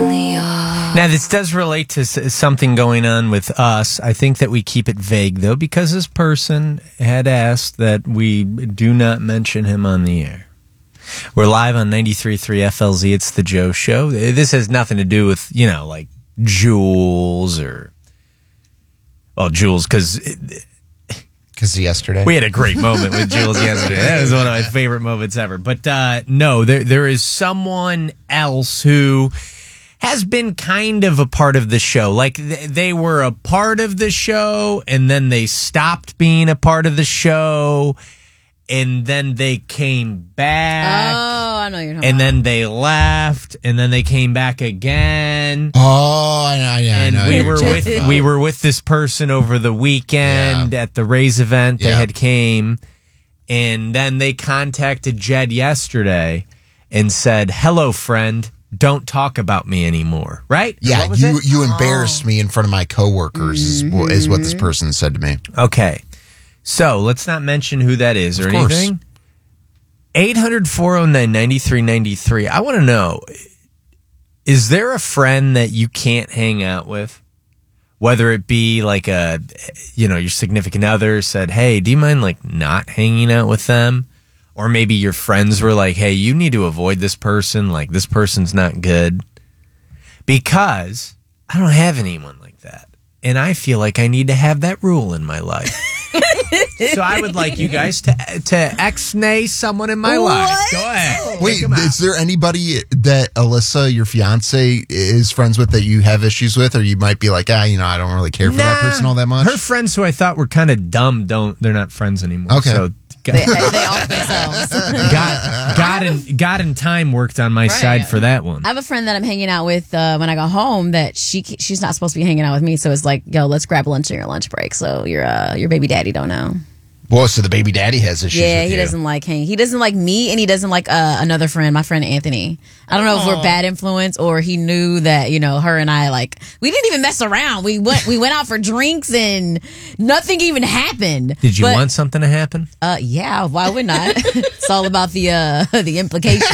Now, this does relate to something going on with us. I think that we keep it vague, though, because this person had asked that we do not mention him on the air. We're live on 93.3 FLZ. It's the Joe Show. This has nothing to do with, like Jules or... Well, Jules, because yesterday. We had a great moment with Jules yesterday. That was one of my favorite moments ever. But no, there is someone else who has been kind of a part of the show. Like, they were a part of the show, and then they stopped being a part of the show, and then they came back. Oh, I know you're talking and about. then they left, and then they came back again. Oh, I know. We were with this person over the weekend at the Rays event. They had came, and then they contacted Jed yesterday and said, "Hello, friend. Don't talk about me anymore." Right? Yeah, you embarrassed me in front of my coworkers is what this person said to me. Okay. So let's not mention who that is or anything. 800-409-9393. I want to know, is there a friend that you can't hang out with? Whether it be like your significant other said, "Hey, do you mind like not hanging out with them?" Or maybe your friends were like, "Hey, you need to avoid this person. Like, this person's not good." Because I don't have anyone like that. And I feel like I need to have that rule in my life. So I would like you guys to ex-nay someone in my life. Go ahead. Wait, is there anybody that Alyssa, your fiance, is friends with that you have issues with, or you might be like, I don't really care for that person all that much? Her friends who I thought were kind of dumb they're not friends anymore. Okay. So they off themselves. God and time worked on my side for that one. I have a friend that I'm hanging out with when I go home that she's not supposed to be hanging out with me. So it's like, yo, let's grab lunch on your lunch break. So your baby daddy don't know. Well, so the baby daddy has issues with he doesn't like hanging. He doesn't like me, and he doesn't like another friend, my friend Anthony. I don't know if we're bad influence or he knew that, her and I, like, we didn't even mess around. We went out for drinks and nothing even happened. Did you want something to happen? Yeah, why wouldn't I? It's all about the implications.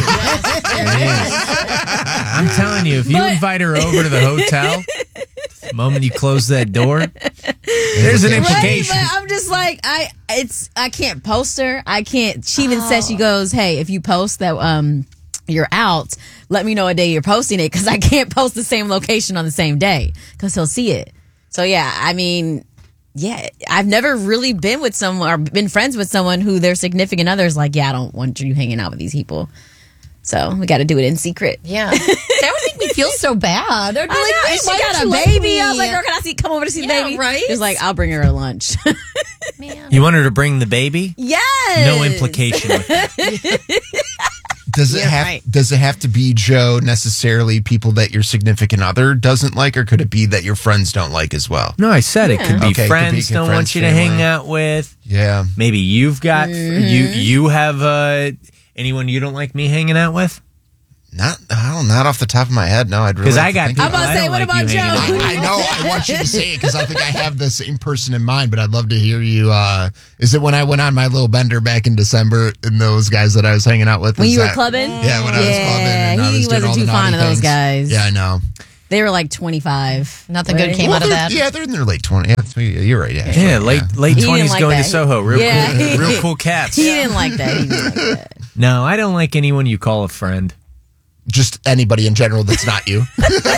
I'm telling you, if you invite her over to the hotel, the moment you close that door, there's an implication. But I'm just like, I can't post her. I can't. She even said, she goes, "Hey, if you post that you're out, let me know a day you're posting it, because I can't post the same location on the same day because he'll see it." So yeah, I mean, yeah, I've never really been with someone or been friends with someone who their significant other's like, "Yeah, I don't want you hanging out with these people." So we got to do it in secret. Yeah, that would make me feel so bad. They're like, and she got a baby. I was like, "Girl, can I come over to see the baby?" Right? She was like, "I'll bring her to lunch." Man. You want her to bring the baby? Yes. No implication with that. Does it have to be, Joe, necessarily people that your significant other doesn't like, or could it be that your friends don't like as well? No, I said it could be Okay, friends don't want you to hang out with. Yeah. Maybe you've got you have anyone you don't like me hanging out with? Not off the top of my head. No, I'd really. Because I got. I'm about to say, what about Joe? I know. I want you to say it because I think I have the same person in mind, but I'd love to hear you. Is it when I went on my little bender back in December and those guys that I was hanging out with? When you were clubbing? Yeah, when I was clubbing. And I was he doing wasn't all too the fond naughty of those things. guys. Yeah, I know. They were like 25. Nothing good came out of that. Yeah, they're in their late 20s. Yeah, you're right. Yeah, late 20s like going that. to Soho. Real cool cats. He didn't like that. No, I don't like anyone you call a friend. Just anybody in general that's not you.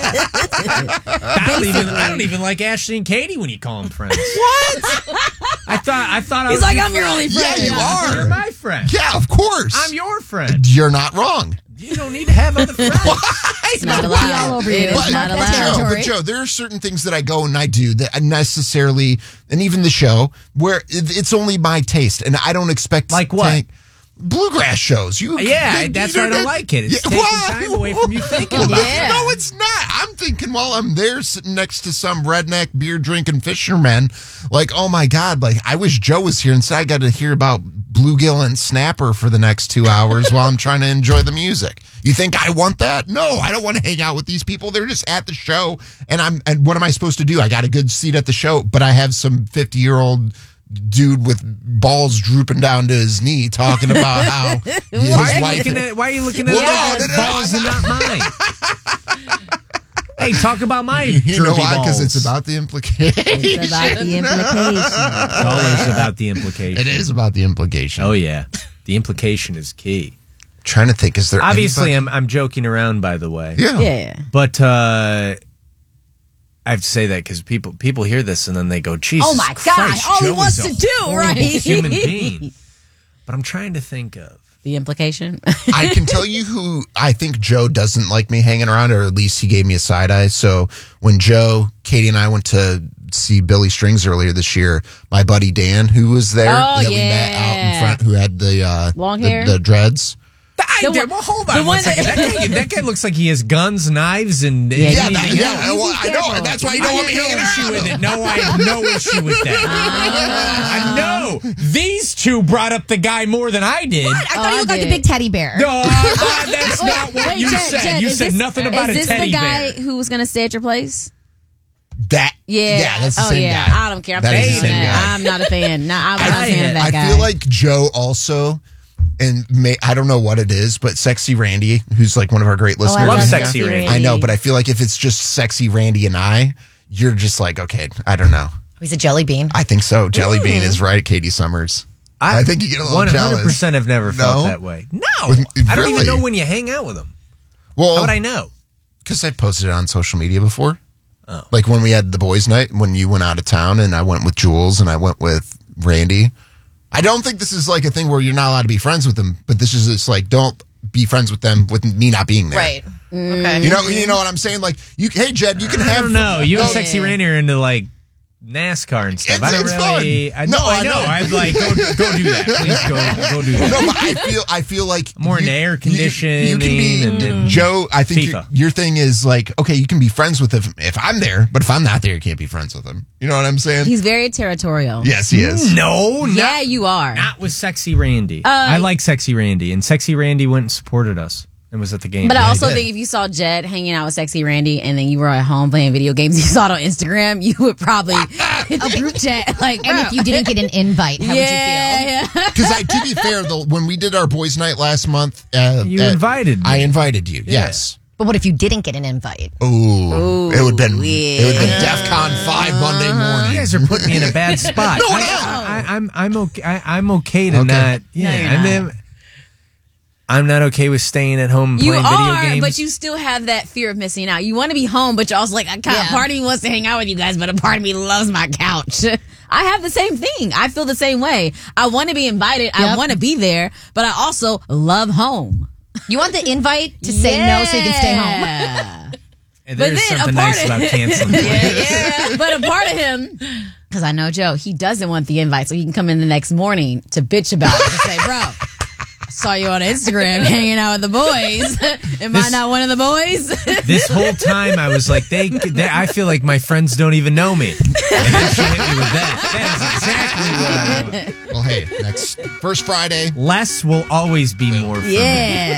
I don't even like Ashley and Katie when you call them friends. What? I thought I He's was like, I'm your only friend. Yeah, you are. You're my friend. Yeah, of course. I'm your friend. You're not wrong. You don't need to have other friends. It's not allowed. all over It you. is not allowed. But Joe, there are certain things that I go and I do that I necessarily, and even the show, where it's only my taste, and I don't expect. Like what? Bluegrass shows. That's why I don't like it. It's taking time away from you thinking about it. No, it's not. I'm thinking while I'm there sitting next to some redneck beer drinking fisherman, like, oh my God, like I wish Joe was here instead I got to hear about bluegill and snapper for the next 2 hours while I'm trying to enjoy the music. You think I want that? No, I don't want to hang out with these people. They're just at the show, and what am I supposed to do? I got a good seat at the show, but I have some 50-year-old dude with balls drooping down to his knee talking about how his wife. Why are you looking at balls and not mine? Hey, talk about my You know why? Because balls. it's about the implication. It's about the implication. It's always about the implication. It is about the implication. Oh yeah, the implication is key. Trying to think, is there Obviously, anybody- I'm joking around, by the way. Yeah. Yeah. But I have to say that because people hear this and then they go, Jesus Oh my Christ, gosh, all he Joe wants is a to do, horrible right? human being. But I'm trying to think of. The implication. I can tell you who I think Joe doesn't like me hanging around, or at least he gave me a side eye. So when Joe, Katie, and I went to see Billy Strings earlier this year, my buddy Dan, who was there, Oh, that we met out in yeah. front, who had the Long hair? the dreads. Well, hold on one second. That guy looks like he has guns, knives, and Yeah, Yeah, you well, I know, and that's why you don't want me hanging issue around. with it. No, I have no issue with that. I know these two brought up the guy more than I did. I thought he looked like a did. big teddy bear. No, that's not what you said. You said nothing about a Is this teddy the guy bear. who was going to stay at your place? That Yeah. that's the oh, same yeah. guy. I don't care. I'm That is the saying same that. guy. I'm not a fan. No, I'm not a fan of that I guy. feel like Joe also, and I don't know what it is, but Sexy Randy, who's like one of our great listeners. love love Sexy Randy. I know, but I feel like if it's just Sexy Randy and I, you're just like, okay, I don't know. He's a jelly bean. I think so. Jelly Bean is right, Katie Summers. I think you get a little 100% jealous. have never felt No? that way. No, With- I don't really? even know when you hang out with them. How Well, would I know? because I posted it on social media before. Oh. Like when we had the boys' night, when you went out of town, and I went with Jules and I went with Randy. I don't think this is like a thing where you're not allowed to be friends with them, but this is just like, don't be friends with them with me not being there. Right. Okay. You know what I'm saying? Like, hey Jed, you can have. I don't know. You and No, Sexy Randy are into like NASCAR and stuff. I don't It's really. fun. I No, know. I know. I know. I'd like go do that. Please go do that. No, but I feel like More into air conditioning You can be and Joe. I think FIFA. your thing is like, okay, you can be friends with him if I'm there, but if I'm not there, you can't be friends with him. You know what I'm saying? He's very territorial. Yes, he is. No, Yeah, you are. not with Sexy Randy. I like Sexy Randy, and Sexy Randy went and supported us and was at the game. But I also did. think if you saw Jed hanging out with Sexy Randy and then you were at home playing video games, you saw it on Instagram, you would probably hit the group chat. Like, And if you didn't get an invite, how would you feel? yeah. Because to be fair, though, when we did our boys' night last month, You invited me. I invited you. Yes. But what if you didn't get an invite? Ooh, it would have been yeah. DEFCON 5 Monday morning. You guys are putting me in a bad spot. No, I'm okay. I'm okay to Okay. not. Yeah, No, you're not. I'm not okay with staying at home and You playing are, video games. but you still have that fear of missing out. You want to be home, but you're also like, a Yeah. part of me wants to hang out with you guys, but a part of me loves my couch. I have the same thing. I feel the same way. I want to be invited. I Yep. want to be there, but I also love home. You want the invite to say no so you can stay home. home. And but there's then something a part nice of- about canceling. Yeah, but a part of him, because I know Joe, he doesn't want the invite, so he can come in the next morning to bitch about it and say, bro, saw you on Instagram hanging out with the boys. Am I This- not one of the boys? This whole time I was like, they I feel like my friends don't even know me. And then she hit me with that. That is exactly what I want. Well, hey, first Friday. Less will always be more for me. Yeah.